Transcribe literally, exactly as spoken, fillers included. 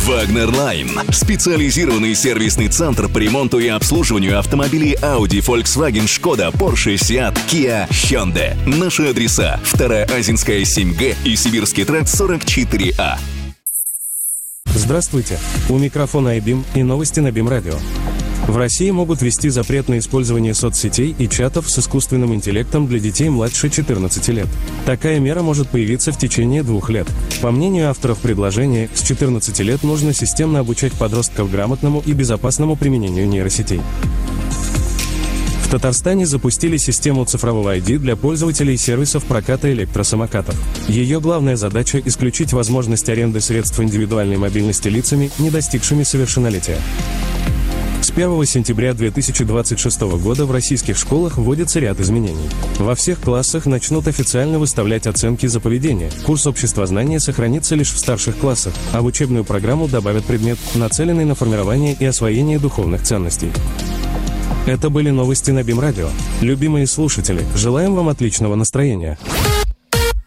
Wagner Line. Специализированный сервисный центр по ремонту и обслуживанию автомобилей Audi, Volkswagen, Skoda, Porsche, Seat, Kia, Hyundai. Наши адреса: Вторая Азинская, семь Г и Сибирский тракт, сорок четыре А. Здравствуйте. У микрофона iBeam и новости на BeamRadio. радио. В России могут ввести запрет на использование соцсетей и чатов с искусственным интеллектом для детей младше четырнадцати лет. Такая мера может появиться в течение двух лет. По мнению авторов предложения, с четырнадцати лет нужно системно обучать подростков грамотному и безопасному применению нейросетей. В Татарстане запустили систему цифрового ай ди для пользователей сервисов проката электросамокатов. Ее главная задача – исключить возможность аренды средств индивидуальной мобильности лицами, не достигшими совершеннолетия. С первого сентября две тысячи двадцать шестого года в российских школах вводится ряд изменений. Во всех классах начнут официально выставлять оценки за поведение. Курс обществознания сохранится лишь в старших классах, а в учебную программу добавят предмет, нацеленный на формирование и освоение духовных ценностей. Это были новости на BeamRadio. Любимые слушатели, желаем вам отличного настроения.